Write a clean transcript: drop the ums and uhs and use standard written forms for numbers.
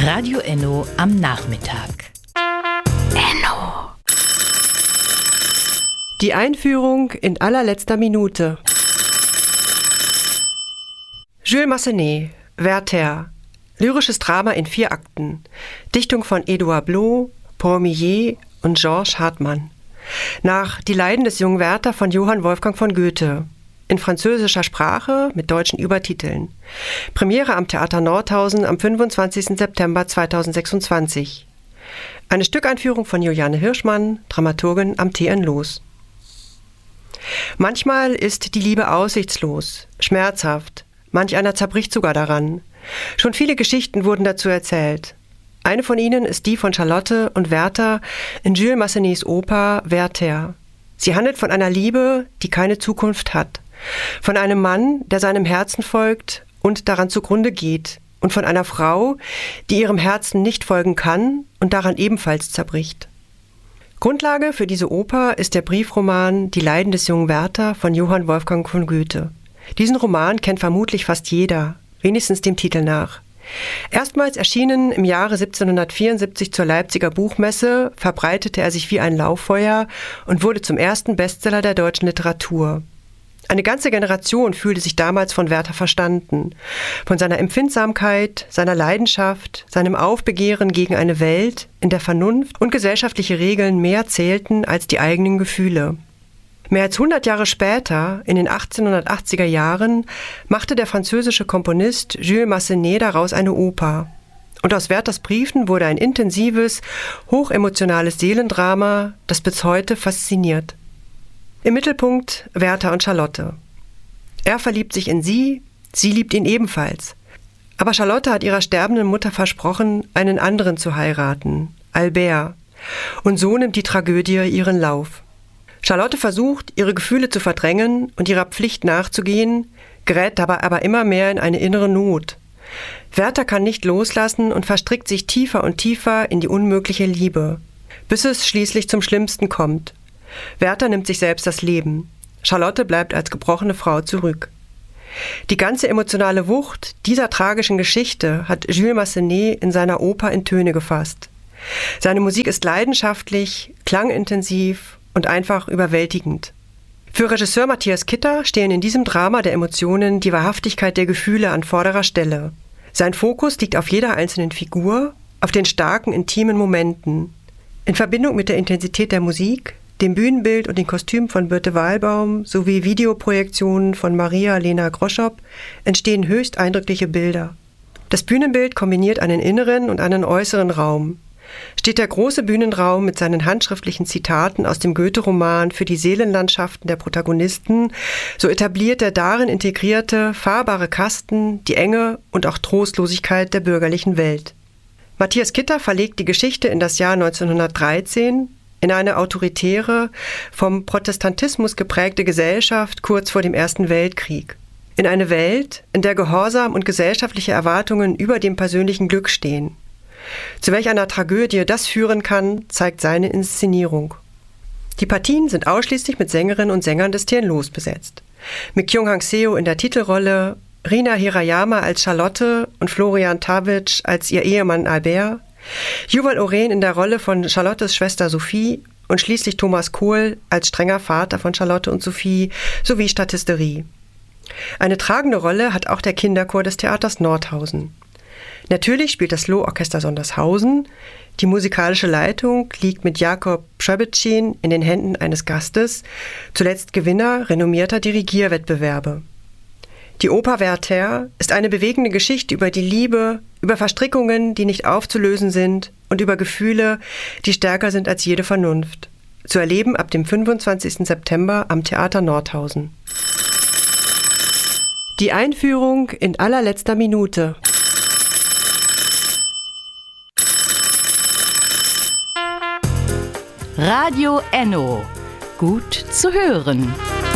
Radio Enno am Nachmittag. Enno. Die Einführung in allerletzter Minute. Jules Massenet, Werther. Lyrisches Drama in 4 Akten. Dichtung von Édouard Blot, Paul Millet und Georges Hartmann. Nach Die Leiden des jungen Werther von Johann Wolfgang von Goethe. In französischer Sprache mit deutschen Übertiteln. Premiere am Theater Nordhausen am 25. September 2026. Eine Stückeinführung von Juliane Hirschmann, Dramaturgin am TN Los. Manchmal ist die Liebe aussichtslos, schmerzhaft. Manch einer zerbricht sogar daran. Schon viele Geschichten wurden dazu erzählt. Eine von ihnen ist die von Charlotte und Werther in Jules Massenets Oper Werther. Sie handelt von einer Liebe, die keine Zukunft hat. Von einem Mann, der seinem Herzen folgt und daran zugrunde geht. Und von einer Frau, die ihrem Herzen nicht folgen kann und daran ebenfalls zerbricht. Grundlage für diese Oper ist der Briefroman Die Leiden des jungen Werther von Johann Wolfgang von Goethe. Diesen Roman kennt vermutlich fast jeder, wenigstens dem Titel nach. Erstmals erschienen im Jahre 1774 zur Leipziger Buchmesse, verbreitete er sich wie ein Lauffeuer und wurde zum ersten Bestseller der deutschen Literatur. Eine ganze Generation fühlte sich damals von Werther verstanden. Von seiner Empfindsamkeit, seiner Leidenschaft, seinem Aufbegehren gegen eine Welt, in der Vernunft und gesellschaftliche Regeln mehr zählten als die eigenen Gefühle. Mehr als 100 Jahre später, in den 1880er Jahren, machte der französische Komponist Jules Massenet daraus eine Oper. Und aus Werthers Briefen wurde ein intensives, hochemotionales Seelendrama, das bis heute fasziniert. Im Mittelpunkt Werther und Charlotte. Er verliebt sich in sie liebt ihn ebenfalls. Aber Charlotte hat ihrer sterbenden Mutter versprochen, einen anderen zu heiraten, Albert. Und so nimmt die Tragödie ihren Lauf. Charlotte versucht, ihre Gefühle zu verdrängen und ihrer Pflicht nachzugehen, gerät dabei aber immer mehr in eine innere Not. Werther kann nicht loslassen und verstrickt sich tiefer und tiefer in die unmögliche Liebe, bis es schließlich zum Schlimmsten kommt. Werther nimmt sich selbst das Leben. Charlotte bleibt als gebrochene Frau zurück. Die ganze emotionale Wucht dieser tragischen Geschichte hat Jules Massenet in seiner Oper in Töne gefasst. Seine Musik ist leidenschaftlich, klangintensiv und einfach überwältigend. Für Regisseur Matthias Kitter stehen in diesem Drama der Emotionen die Wahrhaftigkeit der Gefühle an vorderer Stelle. Sein Fokus liegt auf jeder einzelnen Figur, auf den starken, intimen Momenten. In Verbindung mit der Intensität der Musik, dem Bühnenbild und den Kostümen von Birte Wahlbaum sowie Videoprojektionen von Maria-Lena Groschop entstehen höchst eindrückliche Bilder. Das Bühnenbild kombiniert einen inneren und einen äußeren Raum. Steht der große Bühnenraum mit seinen handschriftlichen Zitaten aus dem Goethe-Roman für die Seelenlandschaften der Protagonisten, so etabliert der darin integrierte, fahrbare Kasten die Enge und auch Trostlosigkeit der bürgerlichen Welt. Matthias Kitter verlegt die Geschichte in das Jahr 1913, in eine autoritäre, vom Protestantismus geprägte Gesellschaft kurz vor dem Ersten Weltkrieg. In eine Welt, in der Gehorsam und gesellschaftliche Erwartungen über dem persönlichen Glück stehen. Zu welch einer Tragödie das führen kann, zeigt seine Inszenierung. Die Partien sind ausschließlich mit Sängerinnen und Sängern des TN Los besetzt. Mit Kyung Hang-seo in der Titelrolle, Rina Hirayama als Charlotte und Florian Tawitsch als ihr Ehemann Albert, Yuval Oren in der Rolle von Charlottes Schwester Sophie und schließlich Thomas Kohl als strenger Vater von Charlotte und Sophie sowie Statisterie. Eine tragende Rolle hat auch der Kinderchor des Theaters Nordhausen. Natürlich spielt das Loh-Orchester Sondershausen. Die musikalische Leitung liegt mit Jakob Przebetschin in den Händen eines Gastes, zuletzt Gewinner renommierter Dirigierwettbewerbe. Die Oper Werther ist eine bewegende Geschichte über die Liebe, über Verstrickungen, die nicht aufzulösen sind und über Gefühle, die stärker sind als jede Vernunft. Zu erleben ab dem 25. September am Theater Nordhausen. Die Einführung in allerletzter Minute. Radio Enno. Gut zu hören.